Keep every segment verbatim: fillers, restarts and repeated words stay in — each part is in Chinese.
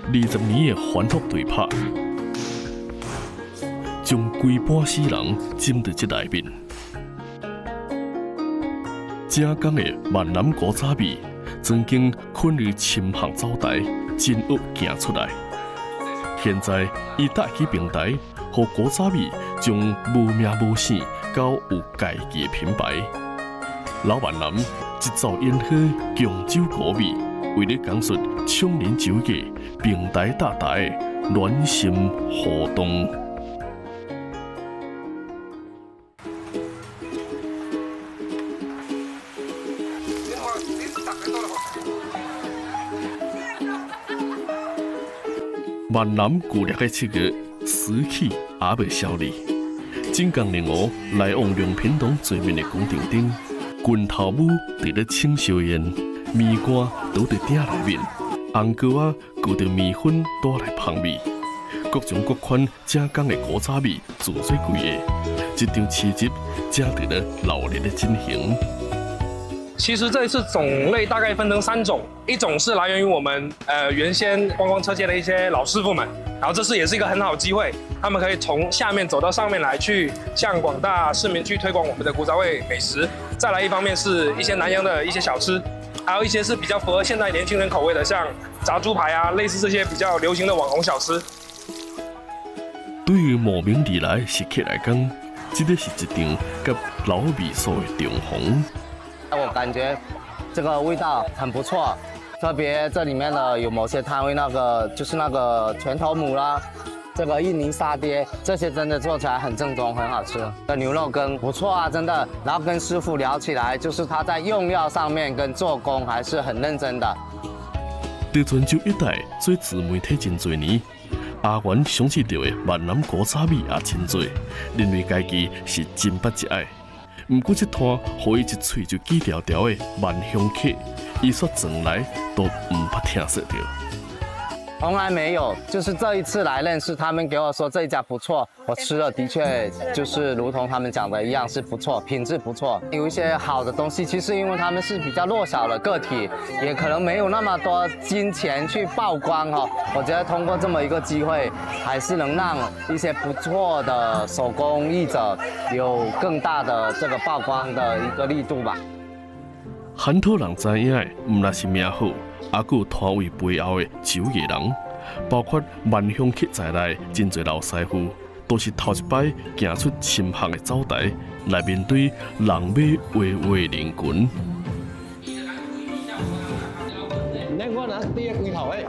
二十年的反复对拍，将规半死人浸在这内面。正港的闽南古早味，曾经困于深巷走台，真恶行出来。现在伊带起平台，互古早味将无名无姓到有家己的品牌。老闽南一早演好强酒古味，为了讲述抢人酒业平台大大的暖心互动。闽南旧历的七月，死气也未消离。正港连湖来往良品堂对面的广场顶，拳头舞伫咧庆寿宴，米干倒伫鼎内面，红膏仔勾着米粉倒来芳味，各种各款正港的古早味自做规个，一场市集正伫咧热烈的进行。 其实这一次种类大概分成三种，一种是来源于我们呃原先观光车界的一些老师傅们，然后这次也是一个很好的机会，他们可以从下面走到上面来，去向广大市民去推广我们的古早味美食。再来一方面是一些南洋的一些小吃，还有一些是比较符合现在年轻人口味的，像炸猪排啊，类似这些比较流行的网红小吃。 对于慕名而来的食客来讲，这个是一场跟老味素的重逢。 我感觉这个味道很不错，特别这里面的有某些摊位，那个就是那个拳头母啦，这个印尼沙爹，这些真的做起来很正宗，很好吃。这牛肉羹不错啊，真的。然后跟师傅聊起来，就是他在用料上面跟做工还是很认真的。 在泉州一带做自媒体真多年，阿元想起到的闽南古早味也真多，认为家己是真不一爱。不过这摊，互伊一喙就记条条的闽香客，伊所从来都唔捌听说着。 从来没有，就是这一次来认识他们，给我说这一家不错，我吃了的确就是如同他们讲的一样是不错，品质不错，有一些好的东西。其实因为他们是比较弱小的个体，也可能没有那么多金钱去曝光哈。我觉得通过这么一个机会，还是能让一些不错的手工艺者有更大的这个曝光的一个力度吧。 很多人知影的，唔那是名好。也有摊位背后的酒业人，包括闽乡客在内，真侪老师傅都是头一摆行出深巷的走台，来面对人马巍巍人群。 你我拿第一回头诶，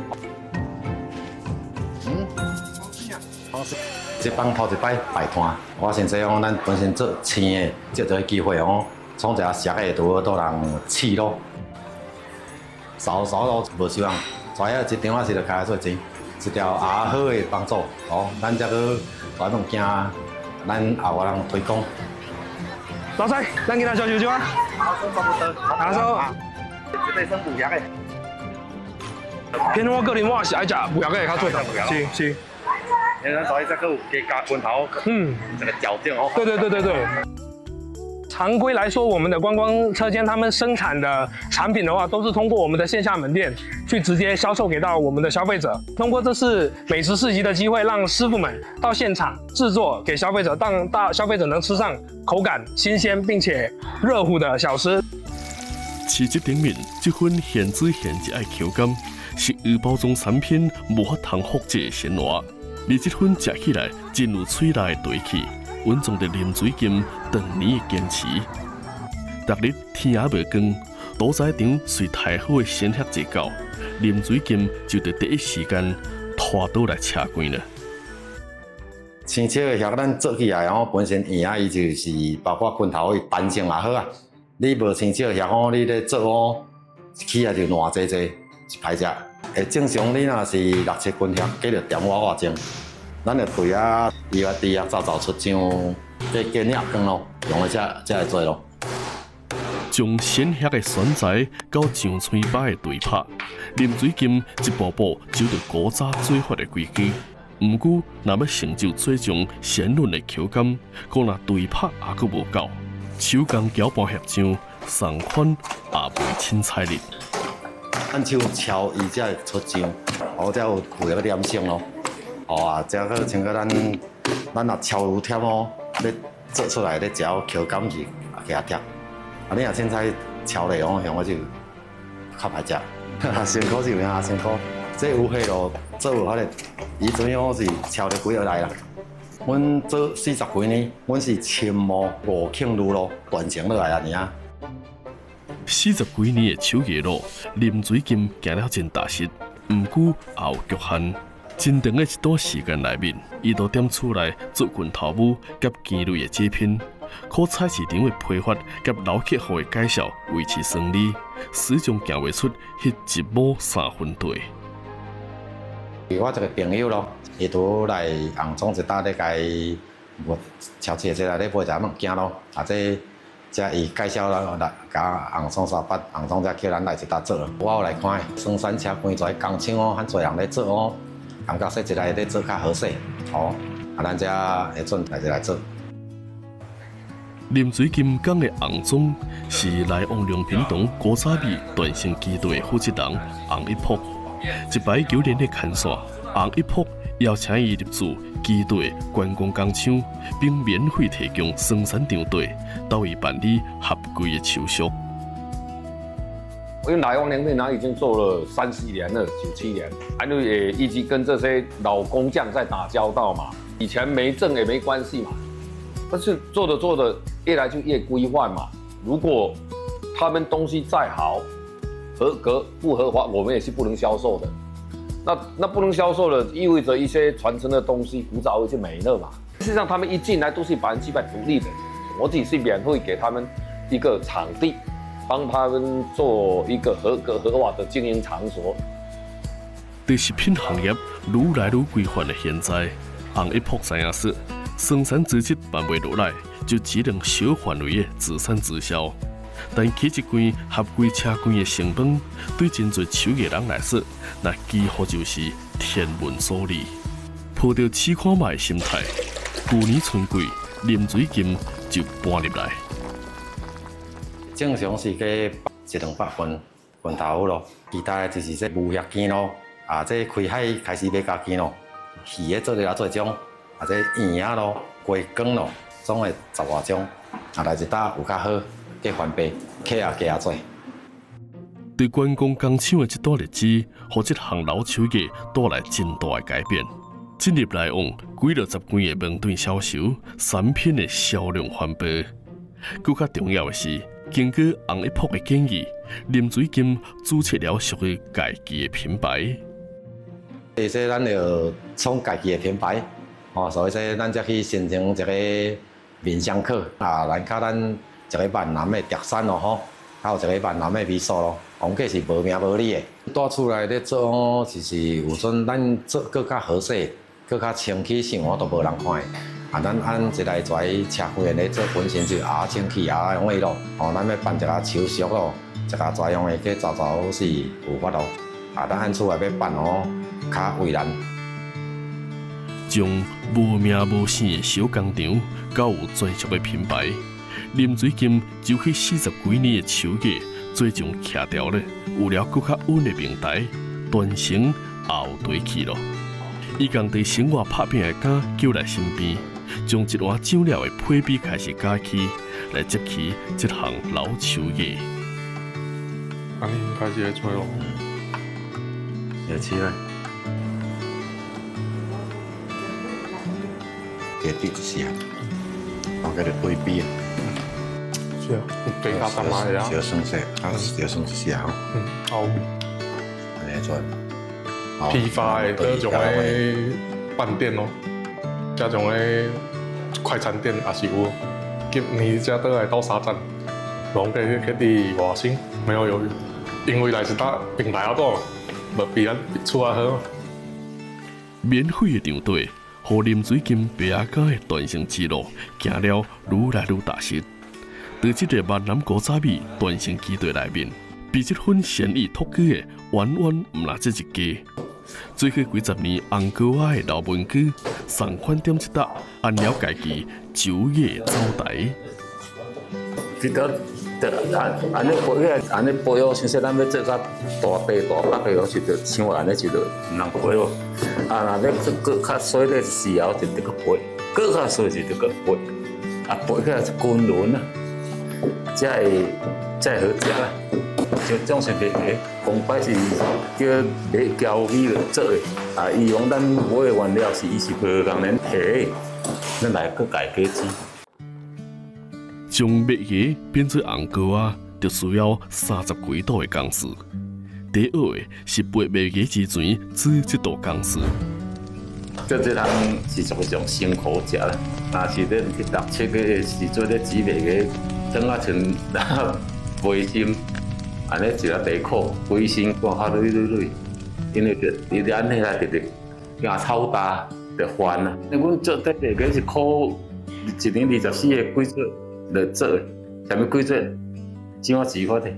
嗯，这帮头一摆摆摊，我先说哦，咱本身做生的，借这个机会哦，创一下食的都都人试咯。少少都无希望，所以一张我是就开做钱，一条也好的帮助，哦，咱才去传统件，咱后个人推广。 老师，咱今仔小酒酒啊？ 拿手差不多， 拿手。 这边算补药的。 偏我个人我是爱食补药的较多，是是。 因为所以这个加加罐头，嗯，这个矫正哦。 对对对对对。常规来说，我们的观光车间他们生产的产品的话，都是通过我们的线下门店去直接销售给到我们的消费者。通过这次美食市集的机会，让师傅们到现场制作给消费者，让大消费者能吃上口感新鲜并且热乎的小吃。 市集顶面这份现煮现食的口感，是预包装产品无法通复制的鲜活，而这份吃起来真有嘴内的对气。稳重的啉水金，长年的坚持。逐日天也未光，屠宰场随太好的鲜血一到，啉水金就得第一时间拖倒来车关了。 生切的遐咱做起来哦，本身圆啊，伊就是包括棍头的弹性也好啊。你无生切的遐哦，你咧做哦，起来就烂济济，是歹食。诶，正常你若是六七斤遐，计着点我外钟。咱就对啊，伊个猪啊，早早出厂，这鸡肉羹咯，用了才才会做咯。 从鲜血的选材到上嘴巴的对拍，啉水金一步步走到古早做法的规矩。毋过，若要成就最终鲜润的口感，可能对拍也阁无够，手工搅拌合酱，同款也袂凊彩哩。 按手敲伊才会出酱， 哦，才有有个粘性咯。哦啊，再个像个咱咱若超如忝哦，要做出来咧食口感是也甜。啊，你若凊彩超咧哦，像我就较歹食，辛苦是有影辛苦。这有迄咯，做无法咧，以前我是超咧几个来啦。阮做四十几年，阮是亲摸五庆路咯，断层落来安尼啊。 四十几年的手艺路，林水金行了真踏实，毋久也有局限。真长的一段时间内面，伊都踮厝内做拳头舞甲鸡类的制品，靠菜市场的批发甲老客户的介绍维持生意，始终行袂出迄一亩三分地。 我一个朋友咯，伊拄来红总一搭咧甲我超市这来咧买一下物件咯，啊这这伊介绍啦来甲红总三八，红总才叫咱来一搭做。我有来看，生产车关在工厂哦，很侪人咧做哦。感觉说一来咧做较好势，哦，啊，咱遮会准来一来做。 林水金港的洪总是来往良品堂古早味传承基地的负责人洪一朴，一排九年的看线，洪一朴邀请伊入驻基地观光工厂，并免费提供生产场地，到伊办理合规的手续。 因为来往良品堂已经做了三十年了，九七年，因为也一直跟这些老工匠在打交道嘛。以前没证也没关系嘛，但是做着做着，越来就越规范嘛。如果他们东西再好，合格不合法，我们也是不能销售的。那那不能销售的，意味着一些传承的东西古早味就没了嘛。事实上，他们一进来都是百分之百独立的，我只是免费给他们一个场地。帮他们做一个合格合法的经营场所。 在食品行业愈来愈规范的现在，洪一朴知影说，生产资质办袂落来，就只能小范围的自产自销。但起一罐合规车罐的成本，对真侪手艺人来说，那几乎就是天文数字。抱着试看卖的心态，去年春季林水金就搬入来。 正常是计一两百份份头咯，其他的就是这无业件咯，啊，这开海开始买家件咯，鱼的做了做种，啊，这圆啊咯、鸡肝咯，总会十外种，啊，来一搭有较好，计翻倍，客也加侪。 对观光工厂的这段日子，和这项老手艺带来真大的改变。进入来往几落十罐的门店销售，产品的销量翻倍。更较重要的是，经过洪一朴的建议，林水金注册了属于家己的品牌。 所以咱要创家己的品牌，哦，所以说咱才去申请一个面香课啊，咱靠咱一个闽南的特产咯吼，还有一个闽南的味素咯，王计是无名无利的。带出来咧做哦，就是有阵咱做更较好势，更较清气性，我都无人看的。啊，咱按一来跩车柜咧做本身就啊清气啊用的咯，哦，咱要办一个手续咯，一个跩用的去走走是有法度。啊，咱按厝内要办哦，较为难。 将无名无姓的小工厂，到有专属的品牌，林水金就去四十几年的手艺，最终徛掉咧，有了更较稳的平台，传承后堆去咯。伊共伫生活拍拼的杆叫来身边。将一碗酱料的配比开始加起，来接起这项老手艺。 安尼开始吹咯， 热起来，给对一下，我给你对比。 是啊，比较淡嘛呀。 小酸色，啊，小酸一下吼。 嗯，好。 安尼做。 批发的各种的饭店咯。这种的快餐店也是有，今年才倒来到三站，拢计去伫外省，没有犹豫，因为来是搭平台啊多，无比咱厝啊好。 免费的场地，互林水金白鸭家的传承之路行了愈来愈踏实。在这个闽南古早味传承基地内面，比这份鲜意托举的远远毋拉这一家。做过几十年红高瓦的老文具，送款点一搭，按了家己酒业招待。 记得对，安安尼培养，安尼培养，像说咱要做到大地大北的，就着像安尼就着唔通培养。啊，若要做搁较细的时候，就得个培，搁较细就得个培，啊培起来是均匀啊，才会才会好食啦。就种是袂个，公摆是叫袂交米来做的，啊，以往咱买的原料是伊是无共咱提的，咱来搁家加煮。 将麦芽变做红膏啊，就需要三十几度的工时。第二个是焙麦芽之前煮这道工时。 做这人是属于种辛苦食啦，若是咧去读册的时阵咧煮麦芽，整啊像培心，安尼一粒地苦，规身干下累累累，因为着你安尼来直直惊臭大着烦啊。那阮做这麦芽是苦一年二十四个季节。来做的，啥物季节，怎啊煮法的？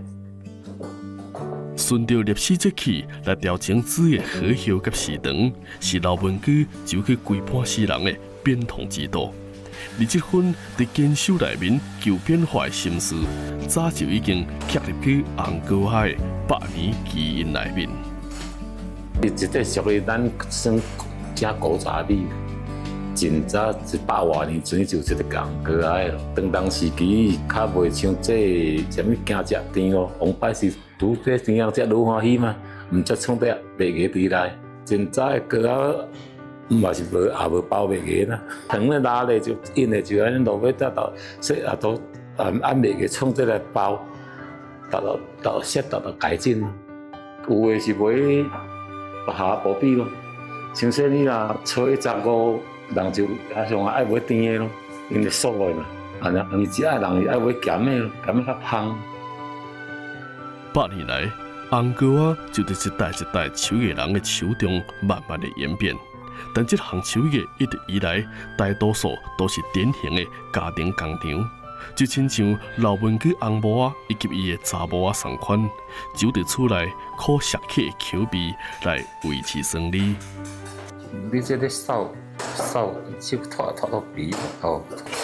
顺着历史节气来调整煮的好hiệu甲时长，是老文具就去规半世人的变通之道。而这份伫坚守内面求变化的心思，早就已经刻入去红膏海的百年基因内面。 伊这个属于咱算正古早味。真早一百多年前就一个红膏仔咯，当当时期较袂像这啥物惊食甜哦，红摆是拄这甜样食愈欢喜嘛，毋则创得麦芽伫内。真早的膏仔嘛是无也无包麦芽啦，糖咧拉咧就印咧就安尼落尾搭到说啊都按按麦芽创这来包，搭到到色搭到改进。有诶是买白下薄比咯，像说你若初一十五。人就加上爱买甜的咯，因为素的嘛，啊，而且爱人爱买咸的咯，咸的较香。 百年来，红膏啊就伫一代一代手艺人的手中慢慢的演变，但这项手艺一直以来，大多数都是典型的家庭工厂，就亲像老文具红帽啊以及伊的查某啊同款，就伫厝内靠熟客的口味来维持生理。 你这个扫。扫手拖拖到鼻哦，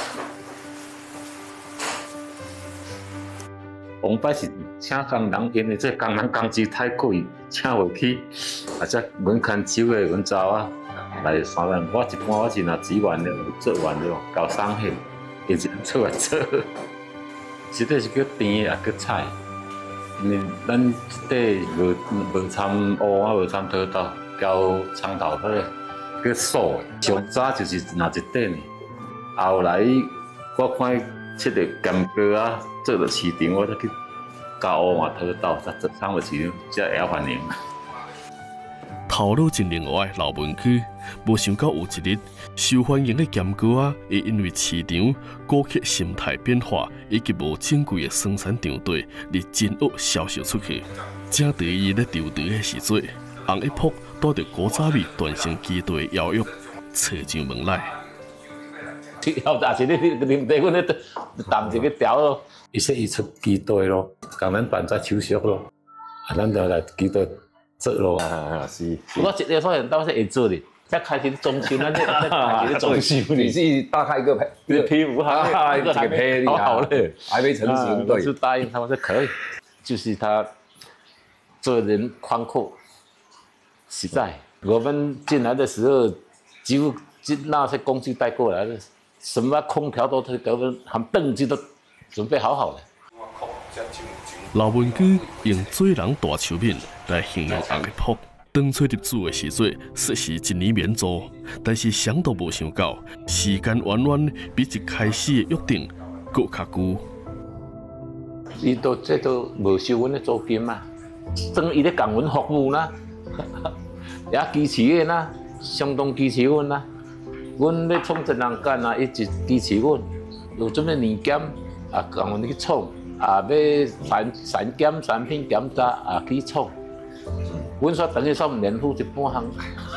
红摆是请工人，因为这工人工资太贵，请袂起，啊，则阮牵手的阮查啊来三万，我一般我是若煮完了做完了，交送去，伊就做来做，实际是叫甜也叫菜，因为咱这无无掺乌啊，无掺土豆，交葱头好。叫素的，上早就是拿一点的，后来我看这个咸膏啊，做到市场，我再去加乌麻土豆，再做送到市场，才会晓反应。 头脑真灵活的老文具，无想到有一日受欢迎的咸膏啊，会因为市场顾客心态变化以及无正规的生产场地，而真恶销售出去。正对伊咧丢队的时阵，红一扑带着古早味断成鸡腿邀约，找上门来。 后但是你你你阮咧淡一个条咯，伊说伊出鸡腿咯，共咱办在手续咯，啊，咱就来鸡腿做咯。啊是。我一个发现到是会做的，才开始装修，咱这开始装修。 你是大概一个批一个批五哈，一个批好好嘞，还没成型。 我就答应他们说可以，就是他做人宽阔。实在，我们进来的时候，几乎那些工具带过来的，什么空调都给我们，含凳子都准备好好的。 老文具用做人大手面来形容红一扑。当初入主的时阵，说是一年免租，但是想都无想到，时间远远比一开始的约定搁较久。 伊都这都无收阮的租金嘛，等伊咧共阮服务啦。也支持阮啦，相当支持阮啦。阮咧创一人间啊，一直支持阮。有准备年检啊，共阮去创啊，要产产检、产品检查啊去创。阮说等于说年付一半项。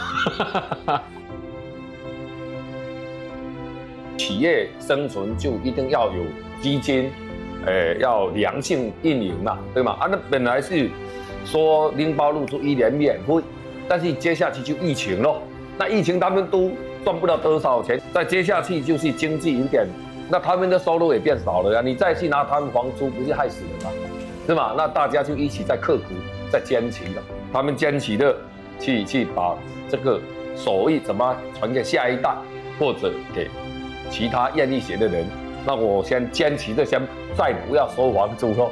企业生存就一定要有基金，呃，要良性运营嘛，对吗？啊，那本来是说拎包入住一年免费。但是接下去就疫情了，那疫情他们都赚不了多少钱，再接下去就是经济有点那他们的收入也变少了呀。你再去拿他们房租，不是害死人吗？是吗？那大家就一起在刻苦，在坚持的，他们坚持的去去把这个手艺怎么传给下一代，或者给其他愿意学的人。那我先坚持的，先再不要收房租咯。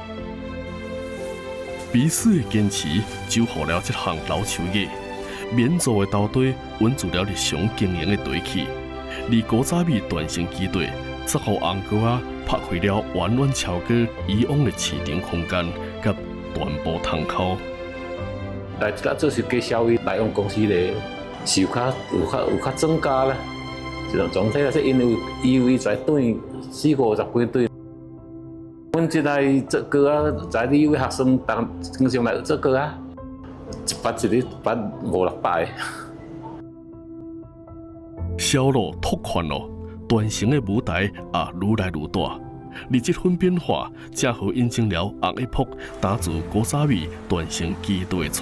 彼此的坚持，就予了这项老手艺民族的斗队稳住了日常经营的队气。而古早味传承基地，则予红哥啊拍开了完完超过以往的市场空间，甲传播窗口。 来这个做是介绍于来往公司咧，是有较有较有较增加啦。这种总体来说，因为以为在队四五十几队，阮即来做歌啊，在你位学生当经常来做歌啊，一班一日班五六百。 销路拓宽咯，传承的舞台也愈来愈大。而这份变化，正好印证了红一铺打造古早味传承基地的